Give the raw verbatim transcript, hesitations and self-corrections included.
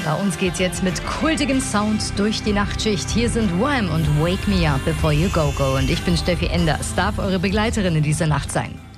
Bei uns geht's jetzt mit kultigem Sound durch die Nachtschicht. Hier sind Wham und Wake Me Up Before You Go Go. Und ich bin Steffi Enders, darf eure Begleiterin in dieser Nacht sein.